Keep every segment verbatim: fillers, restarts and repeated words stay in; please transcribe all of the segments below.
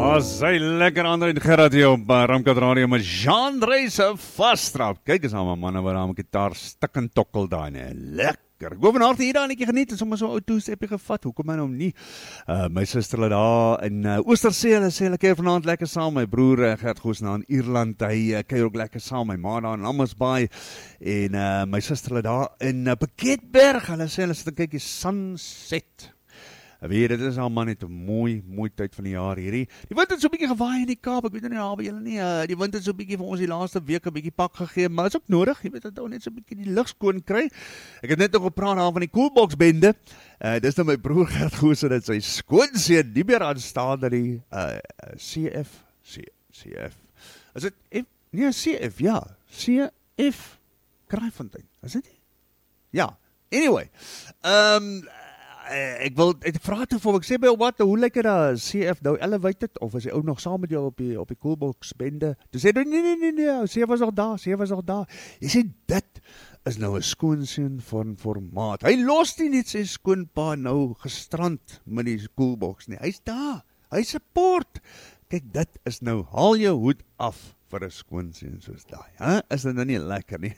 Was hy lekker aan in Gerard hier op uh, Ramkat Radio met Jean Reise vastrap. Kyk eens aan my manne wat daar met gitaar stik en tokkel daar, nee. Lekker. Ek hoop van harte hier daar netjie geniet en sommer so ou toestepie gevat. Hoekom my nou nie? Uh, my suster hulle daar in uh, Oostersee, hulle sê hulle keer vanaand lekker saam. My broer uh, Gert Goos na in Ierland, hy uh, kuier ook lekker saam. My ma daar in Lammasbaai en uh, my suster hulle daar in uh, Piketberg. Hulle sê hulle sit en kyk die sunset. Weet, dit is al man net 'n mooi, mooi tyd van die jaar hierdie. Die wind het so 'n bietjie gewaai in die Kaap, ek weet nie nou by julle nie, uh, die wind het so 'n bietjie vir ons die laaste week 'n bietjie pak gegee, maar is ook nodig, jy weet, dat ou net so 'n bietjie die lug skoon kry. Ek het net nog gepraat daar van die Coolbox bende, uh, dis nou my broer Gert Goos, dat sy skoonseun nie meer aan staan dat die uh, C F, C, CF, is dit F? Nee, C F, ja, C F, Kraaifontein, is dit nie? Ja, anyway, ehm, um, ek wil, ek vraag toe vir, ek sê by wat, hoe lyk het daar C F nou elevated, of is hy ook nog saam met jou op die, op die Coolbox bende? Toe sê hy, nee, nee, nee, nee, C F was nog daar, C F was nog daar. Jy sê, dit is nou een skoonseun van formaat. Hy los nie net sy skoonpa nou gestrand met die Coolbox nie, hy is daar, hy support. Kyk, dit is nou, haal jou hoed af vir 'n skoonseun soos daai. Hè? Is dit nou nie lekker nie?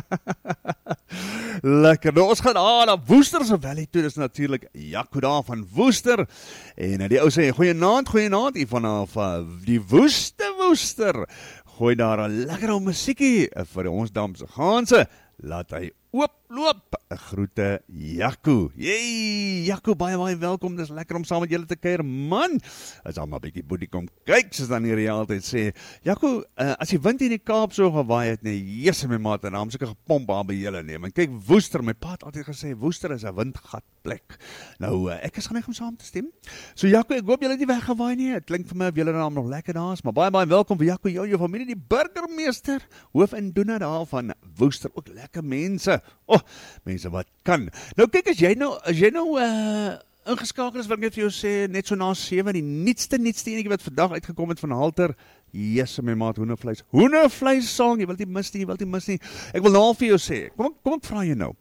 Lekker. Nou, ons gaan aan na Woester se Valley toe. Dis natuurlik Jaco daar van Woester. En die ou sê, goeienaand, goeienaand, hier vanaf uh, die Woeste Woester. Gooi daar 'n lekker ou musiekie vir ons Damse Ganse. Laat hy ooploop. Groete Jaco. Jee, Jaco, baie baie welkom. Dis lekker om saam met julle te kuier. Man, as al maar 'n bietjie boetie kom kyk, soos dan hier altyd sê. Jaco, uh, as die wind in die Kaap so gewaai het, nee, jesse my maat, en dan seker gepomp daar by julle neem. En kyk, Woester, my pa het altyd gesê, Woester is 'n windgat plek. Nou, uh, ek is geneig om saam te stem. So Jaco, ek hoop julle het nie weggewaai nie. Dit klink vir my of julle naam nog lekker daar is, maar baie baie welkom vir Jaco, jou, jou familie, die burgemeester, hoof en doener daar van Woester, ook lekker mense. Oh, mense wat kan. Nou kyk, as jy nou, as jy nou uh, ingeskakel is, wat ek net vir jou sê, net so na sewe, die nietste, nietste enige wat vandag uitgekom het van Halter, jesse my maat, hoendervleis, hoendervleis song, jy wil nie mis nie, jy wil nie mis nie, ek wil nou vir jou sê, kom, kom ek vraag jy nou,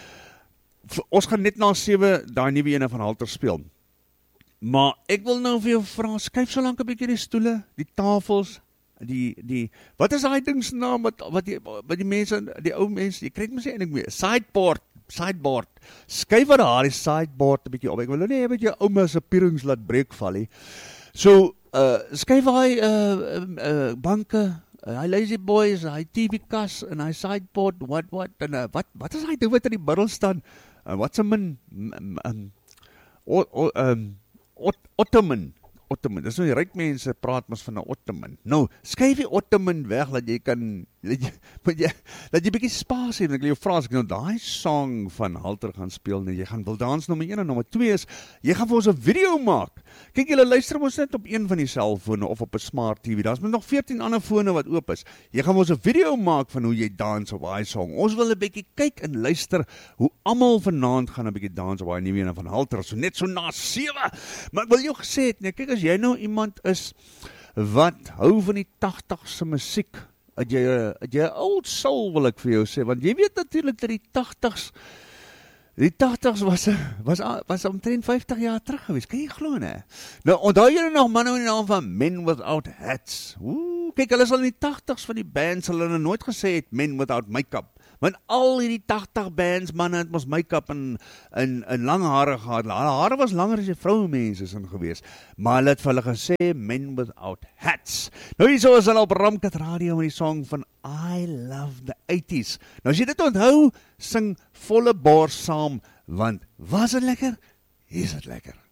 ons gaan net na sewe, daai nuwe ene van Halter speel, maar ek wil nou vir jou vraag, skuif so lang 'n bietjie die stoele, die tafels, die, die, wat is die dings naam, wat, wat, die, wat die mense, die ou mense, jy krijg my sê enig mee, sideboard, sideboard, skuif wat daar die sideboard 'n bietjie op, ek wil nou nie met jou ouma se pierings laat breek val nie, so, uh, skuif hy, uh, uh, banke, hy uh, lazy boys, hy T V-kas, en hy sideboard, wat, wat, en uh, wat, wat is hy doen wat in die middel staan, uh, wat se min, um, um, o, o, um, ot, ottoman, Ottoman, dis nou die ryk mense praat mos van 'n ottoman. Nou, skuif die ottoman weg, dat jy kan, dat jy, jy, dat jy bietjie spasie, en ek wil jou vra, as ek nou die song van Halter gaan speel, en jy gaan wil dans nommer een, en nommer twee is, jy gaan vir ons 'n video maak. Kyk, julle luister ons net op een van die selfone, of op 'n smart T V, daar is nog veertien ander fone wat oop is. Jy gaan vir ons 'n video maak van hoe jy dans op daai song. Ons wil 'n bietjie kyk en luister, hoe almal vanaand gaan 'n bietjie dans op daai nuwe een van Halter, so net so na sewe. Maar ek wil jou gesê het, nee, kyk, as jy nou iemand is wat hou van die tagtigse musiek, het jy, het jy old soul wil ek vir jou sê, want jy weet natuurlik dat die tagtigs, die tagtigs was, was, was omtrent vyftig jaar terug gewees, kan jy glo nie? Nou, onthou jy nog manne in die naam van Men Without Hats? Oeh, kyk, hulle is al in die tagtigs van die bands, hulle het nooit gesê het Men Without Makeup, want al die tagtig bands, manne, het ons make-up en, en, en lang hare gehad. Hulle hare was langer as die vroumense is in gewees. Maar hulle het vir hulle gesê, Men Without Hats. Nou hier so is hulle op Ramkat Radio met die song van I Love the eighties. Nou as jy dit onthou, sing volle bors saam, want was dit lekker? Is dit lekker?